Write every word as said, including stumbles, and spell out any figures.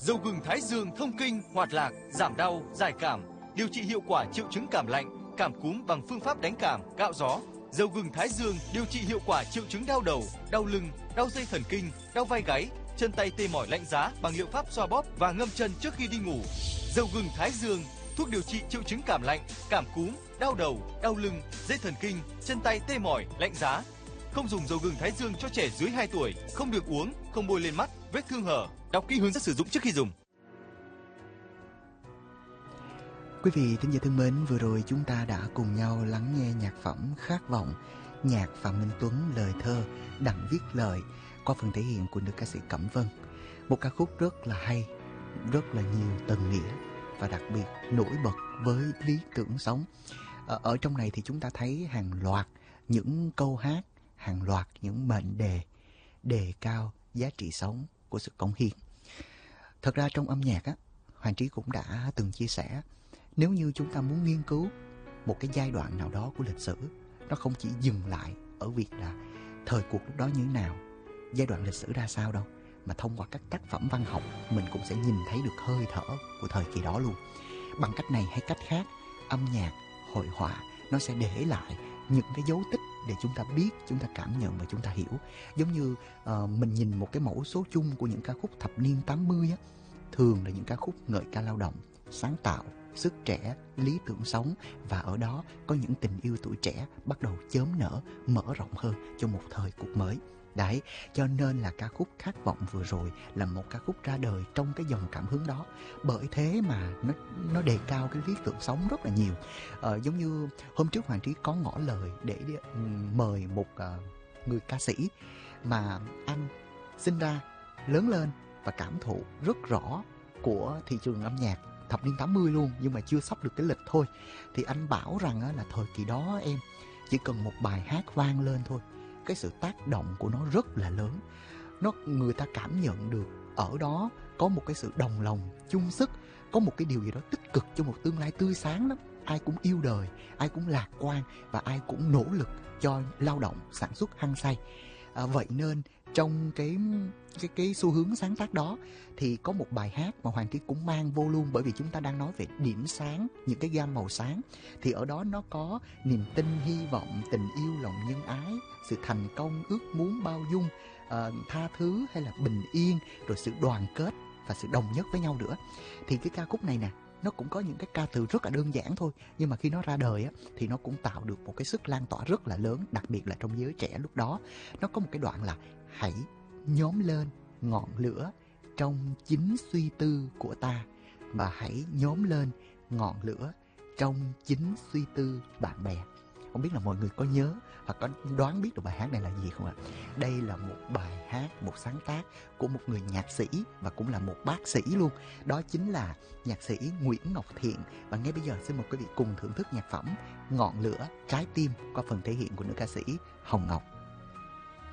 Dầu gừng Thái Dương thông kinh, hoạt lạc, giảm đau, giải cảm, điều trị hiệu quả triệu chứng cảm lạnh, cảm cúm bằng phương pháp đánh cảm, cạo gió. Dầu gừng Thái Dương điều trị hiệu quả triệu chứng đau đầu, đau lưng, đau dây thần kinh, đau vai gáy, chân tay tê mỏi lạnh giá bằng liệu pháp xoa bóp và ngâm chân trước khi đi ngủ. Dầu gừng Thái Dương, thuốc điều trị triệu chứng cảm lạnh, cảm cúm, đau đầu, đau lưng, dây thần kinh, chân tay tê mỏi, lạnh giá. Không dùng dầu gừng Thái Dương cho trẻ dưới hai tuổi, không được uống, không bôi lên mắt, vết thương hở. Đọc kỹ hướng dẫn sử dụng trước khi dùng. Quý vị thính giả thân mến, vừa rồi chúng ta đã cùng nhau lắng nghe nhạc phẩm Khát Vọng, nhạc Phạm Minh Tuấn, lời thơ Đặng Viết Lời qua phần thể hiện của nữ ca sĩ Cẩm Vân. Một ca khúc rất là hay, rất là nhiều tầng nghĩa và đặc biệt nổi bật với lý tưởng sống. Ở, ở trong này thì chúng ta thấy hàng loạt những câu hát, hàng loạt những mệnh đề đề cao giá trị sống của sự cống hiến. Thật ra trong âm nhạc á, Hoàng Trí cũng đã từng chia sẻ, nếu như chúng ta muốn nghiên cứu một cái giai đoạn nào đó của lịch sử, nó không chỉ dừng lại ở việc là thời cuộc lúc đó như thế nào, giai đoạn lịch sử ra sao đâu, mà thông qua các tác phẩm văn học mình cũng sẽ nhìn thấy được hơi thở của thời kỳ đó luôn. Bằng cách này hay cách khác, âm nhạc, hội họa nó sẽ để lại những cái dấu tích để chúng ta biết, chúng ta cảm nhận và chúng ta hiểu. Giống như uh, mình nhìn một cái mẫu số chung của những ca khúc thập niên tám mươi á, thường là những ca khúc ngợi ca lao động, sáng tạo, sức trẻ, lý tưởng sống, và ở đó có những tình yêu tuổi trẻ bắt đầu chớm nở, mở rộng hơn cho một thời cuộc mới. Đấy, cho nên là ca khúc Khát Vọng vừa rồi là một ca khúc ra đời trong cái dòng cảm hứng đó. Bởi thế mà nó nó đề cao cái lý tưởng sống rất là nhiều. Ờ, giống như hôm trước Hoàng Trí có ngỏ lời để um, mời một uh, người ca sĩ mà anh sinh ra, lớn lên và cảm thụ rất rõ của thị trường âm nhạc thập niên tám mươi luôn, nhưng mà chưa sắp được cái lịch thôi. Thì anh bảo rằng á, là thời kỳ đó em chỉ cần một bài hát vang lên thôi, cái sự tác động của nó rất là lớn. Nó người ta cảm nhận được ở đó có một cái sự đồng lòng, chung sức, có một cái điều gì đó tích cực cho một tương lai tươi sáng lắm. Ai cũng yêu đời, ai cũng lạc quan và ai cũng nỗ lực cho lao động, sản xuất hăng say. À, vậy nên trong cái cái cái xu hướng sáng tác đó thì có một bài hát mà Hoàng Trí cũng mang vô luôn, bởi vì chúng ta đang nói về điểm sáng, những cái gam màu sáng, thì ở đó nó có niềm tin, hy vọng, tình yêu, lòng nhân ái, sự thành công, ước muốn, bao dung, uh, tha thứ hay là bình yên, rồi sự đoàn kết và sự đồng nhất với nhau nữa. Thì cái ca khúc này nè, nó cũng có những cái ca từ rất là đơn giản thôi, nhưng mà khi nó ra đời á, thì nó cũng tạo được một cái sức lan tỏa rất là lớn, đặc biệt là trong giới trẻ lúc đó. Nó có một cái đoạn là: hãy nhóm lên ngọn lửa trong chính suy tư của ta, và hãy nhóm lên ngọn lửa trong chính suy tư bạn bè. Không biết là mọi người có nhớ hoặc có đoán biết được bài hát này là gì không ạ? Đây là một bài hát, một sáng tác của một người nhạc sĩ và cũng là một bác sĩ luôn. Đó chính là nhạc sĩ Nguyễn Ngọc Thiện. Và ngay bây giờ xin mời quý vị cùng thưởng thức nhạc phẩm Ngọn lửa trái tim qua phần thể hiện của nữ ca sĩ Hồng Ngọc.